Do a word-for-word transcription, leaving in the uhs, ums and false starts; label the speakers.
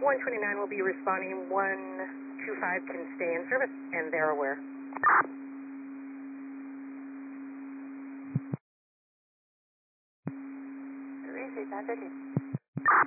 Speaker 1: one twenty-nine will be responding. one two five can stay in service, and they're aware.
Speaker 2: three three five thirteen.